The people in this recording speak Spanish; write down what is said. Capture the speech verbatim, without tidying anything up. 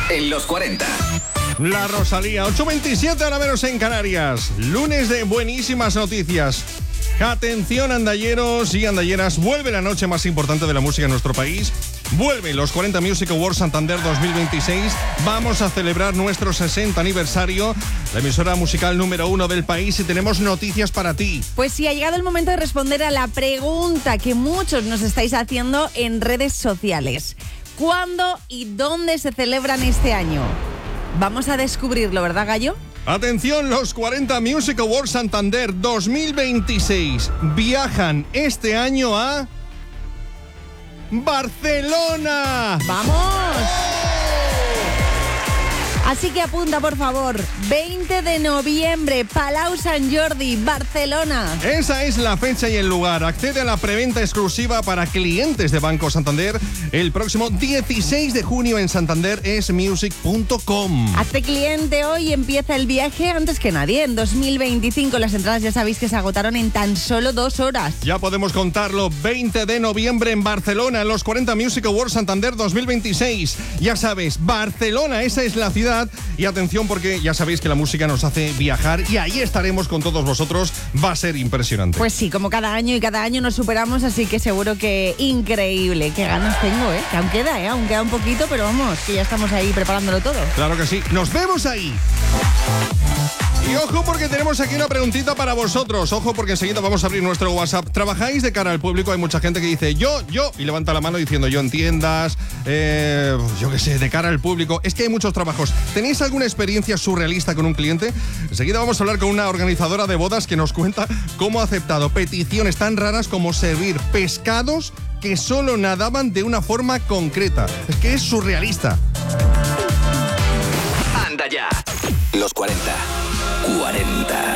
en los cuarenta. La Rosalía, ocho veintisiete, ahora menos en Canarias. Lunes de buenísimas noticias. Atención, andalleros y andalleras, vuelve la noche más importante de la música en nuestro país. Vuelve los cuarenta Music Awards Santander dos mil veintiséis. Vamos a celebrar nuestro sesenta aniversario, la emisora musical número uno del país, y tenemos noticias para ti. Pues sí, ha llegado el momento de responder a la pregunta que muchos nos estáis haciendo en redes sociales. ¿Cuándo y dónde se celebran este año? Vamos a descubrirlo, ¿verdad, Gallo? Atención, los cuarenta Music Awards Santander dos mil veintiséis viajan este año a Barcelona. ¡Vamos! Así que apunta, por favor, veinte de noviembre, Palau Sant Jordi, Barcelona. Esa es la fecha y el lugar. Accede a la preventa exclusiva para clientes de Banco Santander el próximo dieciséis de junio en santander es music punto com. Hazte cliente hoy y empieza el viaje antes que nadie. En dos mil veinticinco las entradas ya sabéis que se agotaron en tan solo dos horas. Ya podemos contarlo, veinte de noviembre en Barcelona, en los cuarenta Music Awards Santander dos mil veintiséis. Ya sabes, Barcelona, esa es la ciudad. Y atención, porque ya sabéis que la música nos hace viajar y ahí estaremos con todos vosotros. Va a ser impresionante. Pues sí, como cada año y cada año nos superamos, así que seguro que increíble. Qué ganas tengo, ¿eh? Que aún queda, ¿eh? Aún queda un poquito, pero vamos, que ya estamos ahí preparándolo todo. Claro que sí. ¡Nos vemos ahí! Y ojo, porque tenemos aquí una preguntita para vosotros. Ojo, porque enseguida vamos a abrir nuestro WhatsApp. ¿Trabajáis de cara al público? Hay mucha gente que dice yo, yo, y levanta la mano diciendo yo en tiendas, eh, yo qué sé, de cara al público. Es que hay muchos trabajos. ¿Tenéis alguna experiencia surrealista con un cliente? Enseguida vamos a hablar con una organizadora de bodas que nos cuenta cómo ha aceptado peticiones tan raras como servir pescados que solo nadaban de una forma concreta. Es que es surrealista. Anda ya. Los cuarenta. cuarenta.